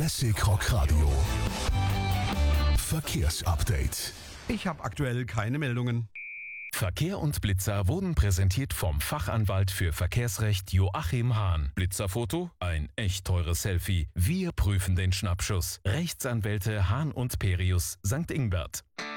Classic Rock Radio. Verkehrsupdate. Ich habe aktuell keine Meldungen. Verkehr und Blitzer wurden präsentiert vom Fachanwalt für Verkehrsrecht Joachim Hahn. Blitzerfoto? Ein echt teures Selfie. Wir prüfen den Schnappschuss. Rechtsanwälte Hahn und Perius, St. Ingbert.